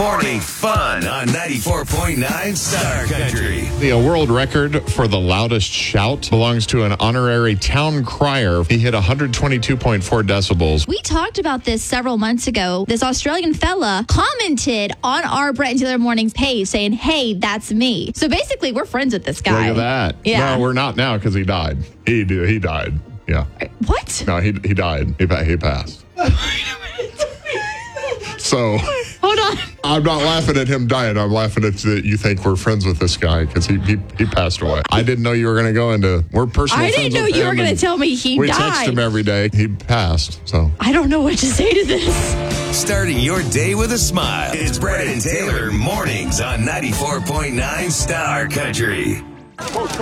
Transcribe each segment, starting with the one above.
Morning fun on 94.9 Star Country. The world record for the loudest shout belongs to an honorary town crier. He hit 122.4 decibels. We talked about this several months ago. This Australian fella commented on our Brett and Taylor Mornings page saying, "Hey, that's me." So basically, we're friends with this guy. Look at that. Yeah. No, we're not now because he died. He died. Yeah. What? No, he died. He passed. So, Hold on. I'm not laughing at him dying. I'm laughing at that you think we're friends with this guy because he passed away. I didn't know you were going to go into, we're personal I friends didn't know with you were him, going to and tell me he we died. text him every day. He passed, so. I don't know what to say to this. Starting your day with a smile. It's Brett and Taylor Mornings on 94.9 Star Country. Coach,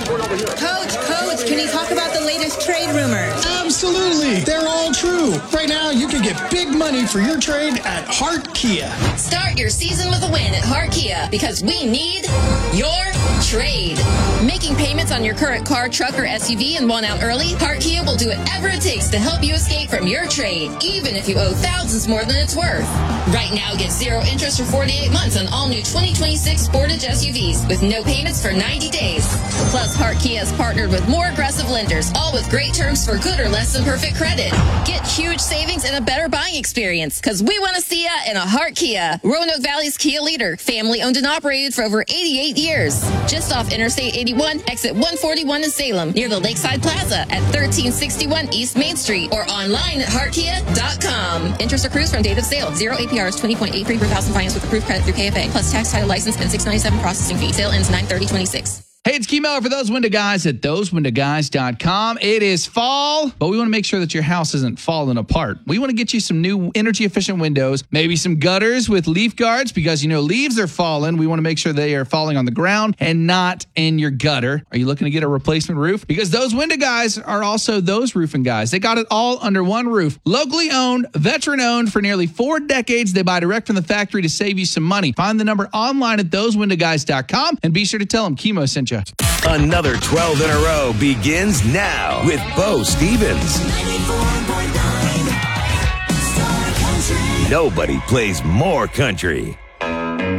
can you talk about the latest trade rumors? Absolutely. They're all true. Right now, you can get big money for your trade at Hart Kia. Start your season with a win at Hart Kia because we need your trade. Making payments on your current car, truck, or SUV and want out early? Hart Kia will do whatever it takes to help you escape from your trade, even if you owe thousands more than it's worth. Right now, get 0 interest for 48 months on all new 2026 Sportage SUVs with no payments for 90 days. Plus, Hart Kia has partnered with more aggressive lenders, all with great terms for good or less than perfect credit. Get huge savings and a better buying experience, because we want to see ya in a Hart Kia. Roanoke Valley's Kia leader, family owned and operated for over 88 years. Just off Interstate 81, exit 141 in Salem, near the Lakeside Plaza at 1361 East Main Street, or online at heartkia.com. Interest accrues from date of sale. 0 APR is 20.83 per thousand finance with approved credit through KFA, plus tax, title, license, and $697 processing fee. Sale ends 9/30/26. Hey, it's Key Miller for Those Window Guys at thosewindowguys.com. It is fall, but we want to make sure that your house isn't falling apart. We want to get you some new energy-efficient windows, maybe some gutters with leaf guards, because, leaves are falling. We want to make sure they are falling on the ground and not in your gutter. Are you looking to get a replacement roof? Because Those Window Guys are also those roofing guys. They got it all under one roof. Locally owned, veteran-owned for nearly 4 decades. They buy direct from the factory to save you some money. Find the number online at thosewindowguys.com and be sure to tell them Kimo sent you. Another 12 in a row begins now with Bo Stevens. Nobody plays more country.